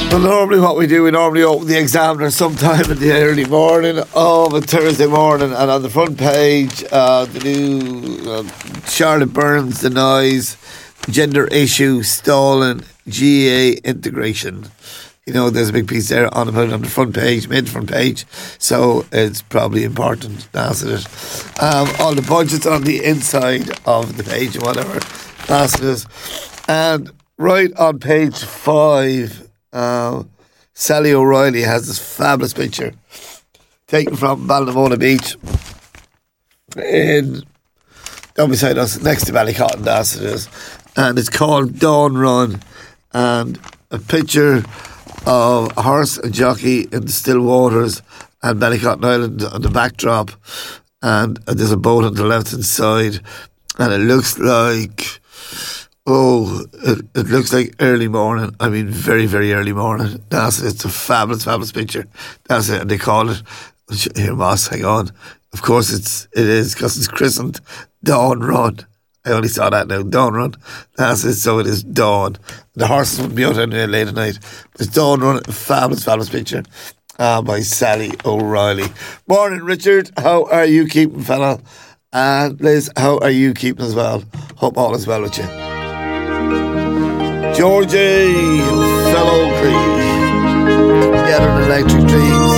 Well, normally what we do, we normally open the Examiner sometime in the early morning of a Thursday morning, and on the front page, the new Charlotte Burns denies gender issue stalling GA integration. You know, there's a big piece there on about it on the front page, mid-front page, so it's probably important, isn't it? All the budgets on the inside of the page and whatever, that's it. And right on page 5, Sally O'Reilly has this fabulous picture taken from Ballinamona Beach down beside us, next to Ballycotton, that's it is. And it's called Dawn Run, and a picture of a horse and jockey in the still waters and Ballycotton Island on the backdrop, and there's a boat on the left hand side, and it looks like it looks like early morning. I mean, very, very early morning. It's a fabulous, fabulous picture. That's it. And they call it, here, Moss, hang on. Of course it is, because it's christened Dawn Run. I only saw that now, Dawn Run. That's it, so it is Dawn. The horses wouldn't be out anyway late at night. It's Dawn Run, a fabulous, fabulous picture by Sally O'Reilly. Morning, Richard. How are you keeping, fella? And Liz, how are you keeping as well? Hope all is well with you. Georgie, fellow Creed, together in Electric Dreams.